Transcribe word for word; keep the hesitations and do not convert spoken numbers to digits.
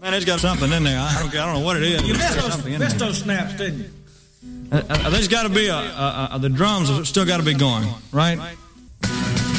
And it's got something in there. I don't, I don't know what it is. You missed There's those, something in missed there. those snaps, didn't you? Uh, uh, there's got to be a, a, a, the drums have still got to be going, right?